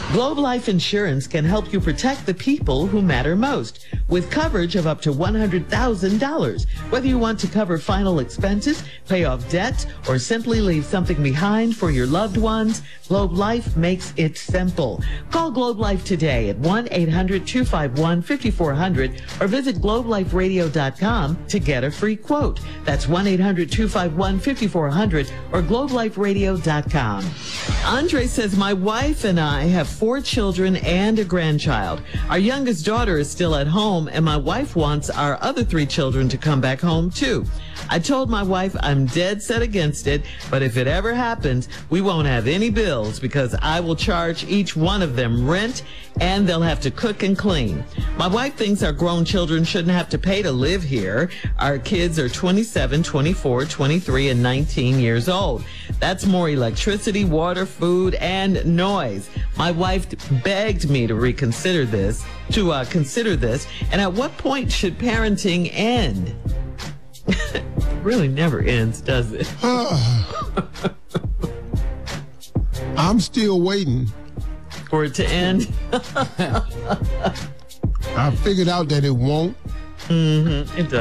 Globe Life Insurance can help you protect the people who matter most with coverage of up to $100,000. Whether you want to cover final expenses, pay off debts, or simply leave something behind for your loved ones, Globe Life makes it simple. Call Globe Life today at 1-800-251-5400 or visit globeliferadio.com to get a free quote. That's 1-800-251-5400 or globeliferadio.com. Andre says, my wife and I have 4 children and a grandchild. Our youngest daughter is still at home, and my wife wants our other 3 children to come back home too. I told my wife I'm dead set against it, but if it ever happens, we won't have any bills because I will charge each one of them rent and they'll have to cook and clean. My wife thinks our grown children shouldn't have to pay to live here. Our kids are 27, 24, 23, and 19 years old. That's more electricity, water, food, and noise. My wife begged me to consider this. And at what point should parenting end? Really never ends, does it? I'm still waiting for it to end. I figured out that it won't. It does.